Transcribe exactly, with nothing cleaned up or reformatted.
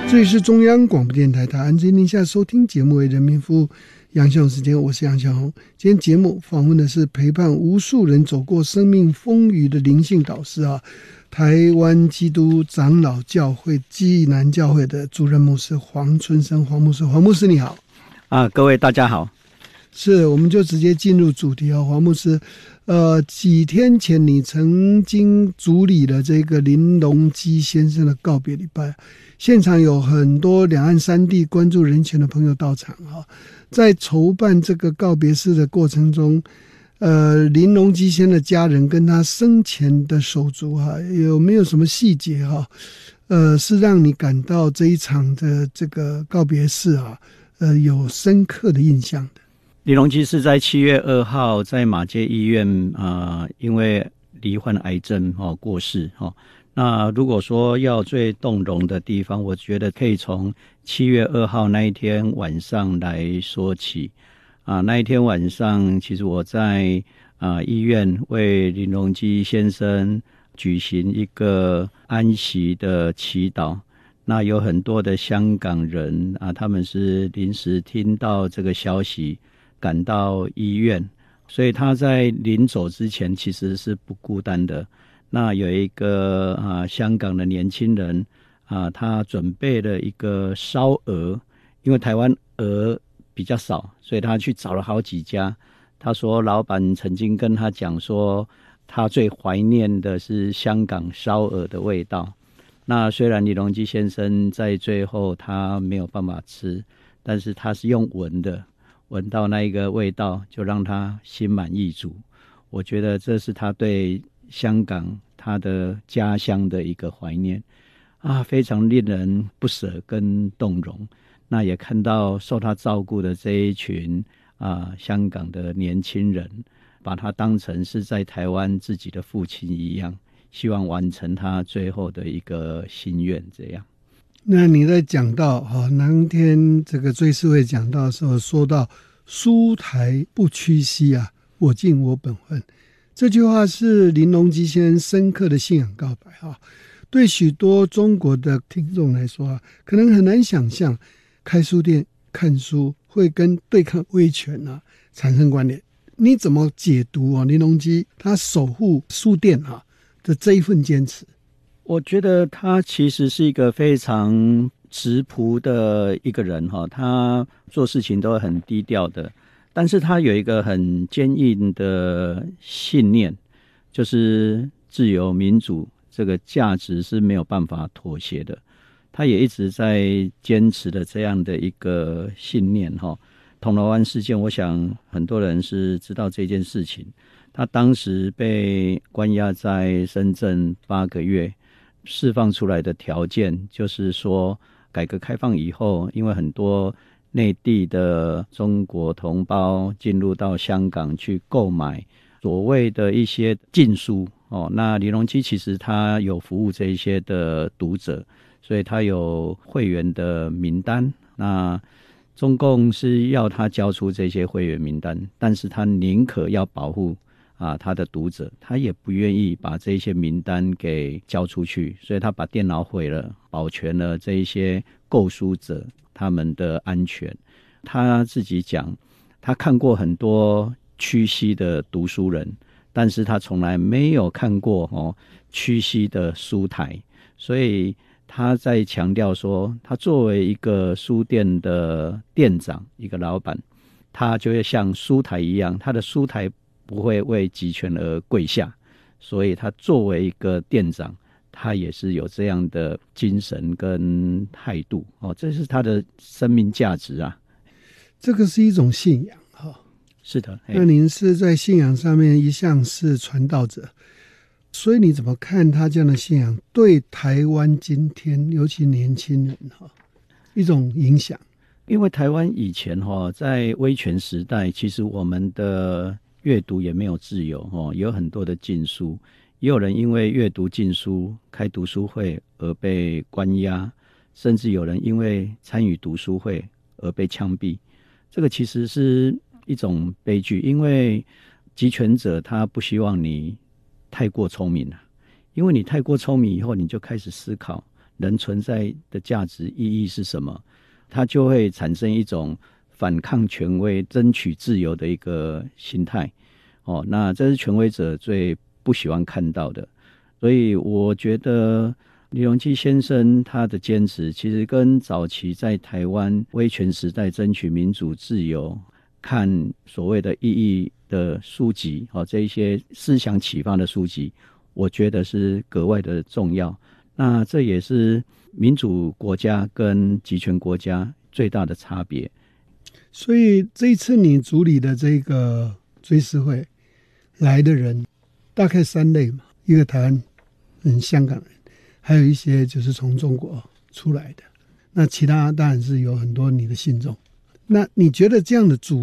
这里是中央广播电台台湾之音，您现在收听节目为人民服务杨小红时间，我是杨小红。今天节目访问的是陪伴无数人走过生命风雨的灵性导师啊，台湾基督长老教会暨南教会的主任牧师黄春生黄牧师。黄牧师你好。 啊，各位大家好。 是，我们就直接进入主题哦，黄牧师。呃，几天前你曾经主理了这个林隆基先生的告别礼拜，现场有很多两岸三地关注人权的朋友到场啊。在筹办这个告别式的过程中，呃，林隆基先生的家人跟他生前的手足哈、啊，有没有什么细节哈、啊？呃，是让你感到这一场的这个告别式啊，呃，有深刻的印象的？ 林隆基是在七月二号在马偕医院啊、呃，因为罹患癌症哦过世哦。那如果说要最动容的地方，我觉得可以从七月二号那一天晚上来说起啊。那一天晚上，其实我在啊医院为林隆基先生举行一个安息的祈祷。那有很多的香港人啊，他们是临时听到这个消息赶到医院，所以他在临走之前其实是不孤单的。那有一个啊香港的年轻人啊，他准备了一个烧鹅，因为台湾鹅比较少，所以他去找了好几家。他说老板曾经跟他讲说，他最怀念的是香港烧鹅的味道。那虽然林隆基先生在最后他没有办法吃，但是他是用闻的，闻到那一个味道就让他心满意足。我觉得这是他对香港他的家乡的一个怀念啊，非常令人不舍跟动容。那也看到受他照顾的这一群啊香港的年轻人，把他当成是在台湾自己的父亲一样，希望完成他最后的一个心愿。这样， 那你在讲到哈、哦、那天这个追思会讲到的时候，说到书台不屈膝啊，我尽我本分，这句话是林隆基先生深刻的信仰告白啊。对许多中国的听众来说啊，可能很难想象开书店看书会跟对抗威权啊产生关联。你怎么解读啊林隆基他守护书店啊的这一份坚持？ 我觉得他其实是一个非常直朴的一个人哈，他做事情都很低调的，但是他有一个很坚硬的信念，就是自由民主这个价值是没有办法妥协的。他也一直在坚持的这样的一个信念哈。铜锣湾事件，我想很多人是知道这件事情。他当时被关押在深圳八个月，释放出来的条件就是说，改革开放以后，因为很多内地的中国同胞进入到香港去购买所谓的一些禁书哦，那林隆基其实他有服务这一些的读者，所以他有会员的名单。那中共是要他交出这些会员名单，但是他宁可要保护啊他的读者，他也不愿意把这些名单给交出去，所以他把电脑毁了，保全了这一些购书者他们的安全。他自己讲，他看过很多屈膝的读书人，但是他从来没有看过哦屈膝的书台，所以他在强调说，他作为一个书店的店长，一个老板，他就会像书台一样，他的书台不会为集权而跪下，所以他作为一个店长，他也是有这样的精神跟态度哦，这是他的生命价值啊。 这个是一种信仰哈、哦。 是的。 那您是在信仰上面一向是传道者，所以你怎么看他这样的信仰对台湾今天尤其年轻人哈一种影响？ 因为台湾以前哈在威权时代，其实我们的阅读也没有自由哦，有很多的禁书，也有人因为阅读禁书开读书会而被关押，甚至有人因为参与读书会而被枪毙。这个其实是一种悲剧，因为集权者他不希望你太过聪明了，因为你太过聪明以后，你就开始思考， 人存在的价值意义是什么，他就会产生一种反抗权威、争取自由的一个心态。哦，那这是权威者最不喜欢看到的。所以我觉得李隆基先生他的坚持，其实跟早期在台湾威权时代争取民主自由、看所谓的意义的书籍，哦，这一些思想启发的书籍，我觉得是格外的重要。那这也是民主国家跟集权国家最大的差别。 所以这一次你主理的这个追思会来的人大概三类嘛，一个台湾人、香港人，还有一些就是从中国出来的，那其他当然是有很多你的信众。那你觉得这样的组